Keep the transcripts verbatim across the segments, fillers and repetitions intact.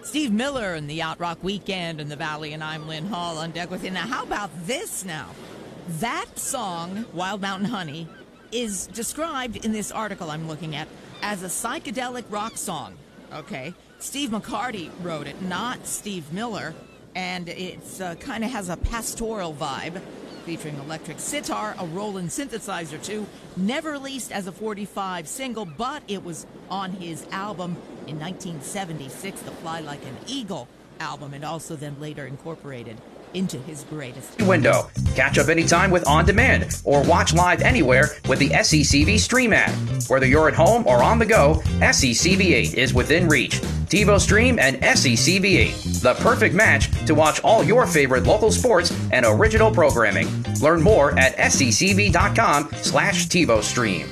Steve Miller and the Yacht Rock Weekend in the Valley, and I'm Lynn Hall on deck with you. Now, how about this now? That song, Wild Mountain Honey, is described in this article I'm looking at as a psychedelic rock song. Okay, Steve McCarty wrote it, not Steve Miller, and it uh, kind of has a pastoral vibe, featuring electric sitar, a Roland synthesizer too. Never released as a forty-five single, but it was on his album in nineteen seventy-six, the Fly Like an Eagle album, and also then later incorporated into his greatest window. Catch up anytime with On Demand, or watch live anywhere with the S E C V Stream app. Whether you're at home or on the go, S E C V eight is within reach. TiVo Stream and S E C V eight, the perfect match to watch all your favorite local sports and original programming. Learn more at secv.com slash TiVo Stream.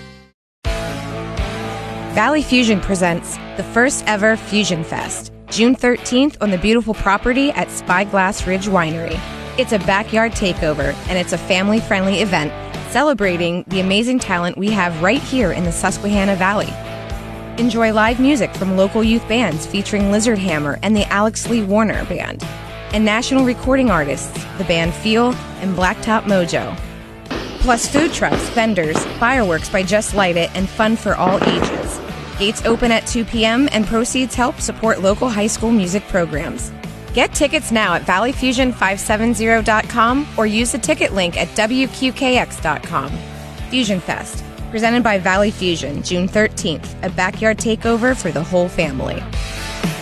Valley Fusion presents the first ever Fusion Fest, June thirteenth on the beautiful property at Spyglass Ridge Winery. It's a backyard takeover, and it's a family-friendly event celebrating the amazing talent we have right here in the Susquehanna Valley. Enjoy live music from local youth bands featuring Lizard Hammer and the Alex Lee Warner Band, and national recording artists, the band Feel and Blacktop Mojo. Plus food trucks, vendors, fireworks by Just Light It, and fun for all ages. Gates open at two p.m. and proceeds help support local high school music programs. Get tickets now at valley fusion five seventy dot com or use the ticket link at w q k x dot com. Fusion Fest, presented by Valley Fusion, June thirteenth, a backyard takeover for the whole family.